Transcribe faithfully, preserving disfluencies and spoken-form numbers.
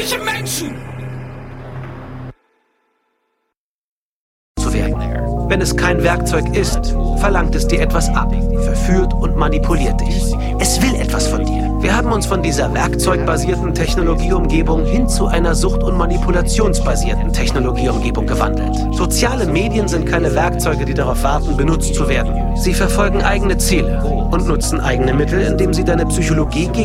menschliche Menschen! Wenn es kein Werkzeug ist, verlangt es dir etwas ab, verführt und manipuliert dich. Es will etwas von dir. Wir haben uns von dieser werkzeugbasierten Technologieumgebung hin zu einer sucht- und manipulationsbasierten Technologieumgebung gewandelt. Soziale Medien sind keine Werkzeuge, die darauf warten, benutzt zu werden. Sie verfolgen eigene Ziele und nutzen eigene Mittel, indem sie deine Psychologie gegen